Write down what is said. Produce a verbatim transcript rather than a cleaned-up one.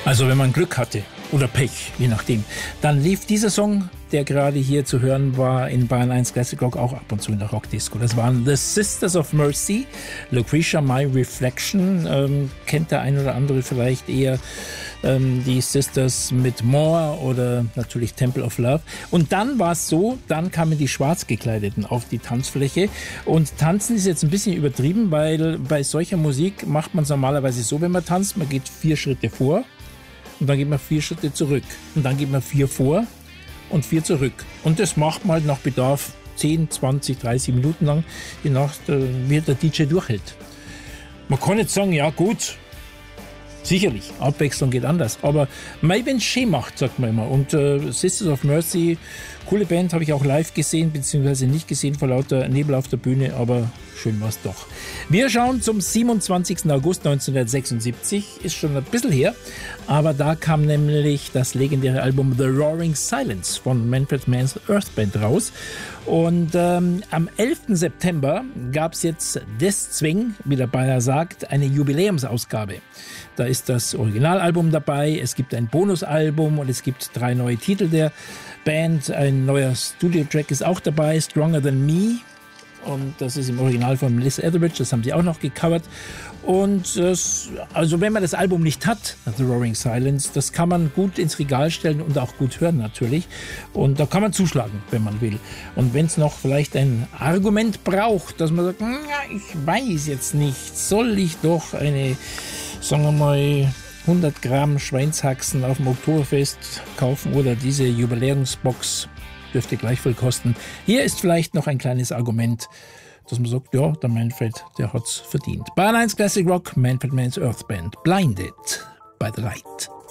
Also wenn man Glück hatte oder Pech, je nachdem, dann lief dieser Song, der gerade hier zu hören war, in Bayern eins Classic Rock auch ab und zu in der Rockdisco. Das waren The Sisters of Mercy, Lucretia My Reflection. Ähm, kennt der ein oder andere vielleicht eher ähm, die Sisters mit More oder natürlich Temple of Love. Und dann war es so, dann kamen die Schwarzgekleideten auf die Tanzfläche. Und tanzen ist jetzt ein bisschen übertrieben, weil bei solcher Musik macht man es normalerweise so, wenn man tanzt, man geht vier Schritte vor. Und dann geht man vier Schritte zurück. Und dann geht man vier vor und vier zurück. Und das macht man halt nach Bedarf zehn, zwanzig, dreißig Minuten lang, je nach wie der D J durchhält. Man kann jetzt sagen, ja gut, sicherlich, Abwechslung geht anders. Aber mei, wenn es schön macht, sagt man immer. Und äh, Sisters of Mercy, coole Band, habe ich auch live gesehen, beziehungsweise nicht gesehen vor lauter Nebel auf der Bühne, aber schön war es doch. Wir schauen zum siebenundzwanzigsten August neunzehnhundertsechsundsiebzig, ist schon ein bisschen her, aber da kam nämlich das legendäre Album The Roaring Silence von Manfred Mann's Earth Band raus. Und ähm, am elften September gab es jetzt des Zwing, wie der Bayer sagt, eine Jubiläumsausgabe. Da ist das Originalalbum dabei, es gibt ein Bonusalbum und es gibt drei neue Titel der Band. Ein neuer Studio-Track ist auch dabei, Stronger Than Me. Und das ist im Original von Melissa Etheridge, das haben sie auch noch gecovert. Und das, also wenn man das Album nicht hat, The Roaring Silence, das kann man gut ins Regal stellen und auch gut hören natürlich. Und da kann man zuschlagen, wenn man will. Und wenn es noch vielleicht ein Argument braucht, dass man sagt, na, ich weiß jetzt nicht, soll ich doch eine, sagen wir mal, hundert Gramm Schweinshaxen auf dem Oktoberfest kaufen oder diese Jubiläumsbox, dürfte gleich viel kosten. Hier ist vielleicht noch ein kleines Argument, dass man sagt, ja, der Manfred, der hat's verdient. Bayern eins Classic Rock, Manfred Mann's Earth Band, Blinded by the Light.